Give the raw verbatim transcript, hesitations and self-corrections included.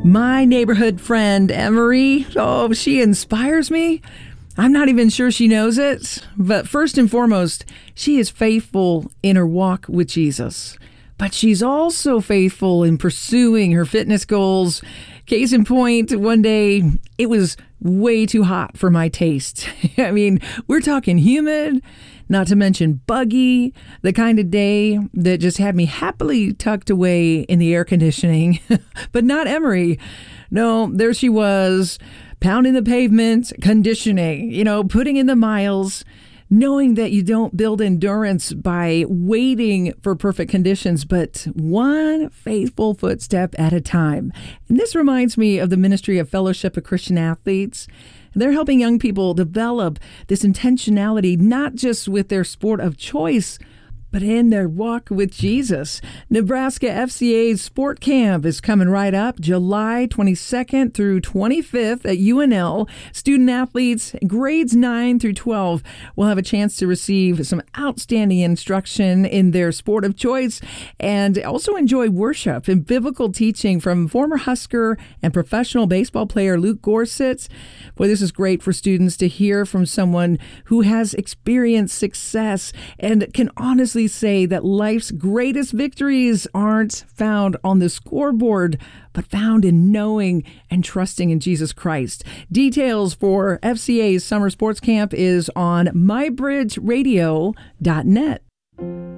My neighborhood friend, Emery, oh, she inspires me. I'm not even sure she knows it, but first and foremost, she is faithful in her walk with Jesus. But she's also faithful in pursuing her fitness goals. Case in point, one day, it was way too hot for my taste. I mean, we're talking humid, not to mention buggy, the kind of day that just had me happily tucked away in the air conditioning. But not Emery. No, there she was, pounding the pavement, conditioning, you know, putting in the miles, knowing that you don't build endurance by waiting for perfect conditions, but one faithful footstep at a time. And this reminds me of the ministry of Fellowship of Christian Athletes. They're helping young people develop this intentionality, not just with their sport of choice, but in their walk with Jesus. Nebraska F C A's Sport Camp is coming right up, July twenty-second through twenty-fifth at U N L. Student athletes, grades nine through twelve, will have a chance to receive some outstanding instruction in their sport of choice and also enjoy worship and biblical teaching from former Husker and professional baseball player Luke Gorsuch. Boy, this is great for students to hear from someone who has experienced success and can honestly say that life's greatest victories aren't found on the scoreboard, but found in knowing and trusting in Jesus Christ. Details for F C A's Summer Sports Camp is on my bridge radio dot net.